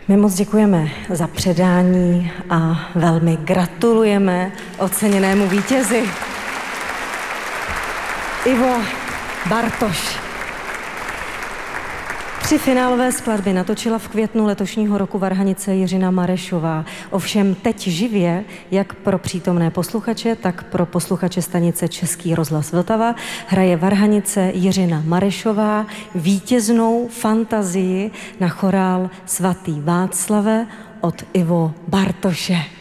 My moc děkujeme za předání a velmi gratulujeme oceněnému vítězi. Ivo Bartoš. Při finálové skladbě natočila v květnu letošního roku varhanice Jiřina Marešová. Ovšem teď živě, jak pro přítomné posluchače, tak pro posluchače stanice Český rozhlas Vltava, hraje varhanice Jiřina Marešová vítěznou fantazii na chorál Svatý Václave od Ivo Bartoše.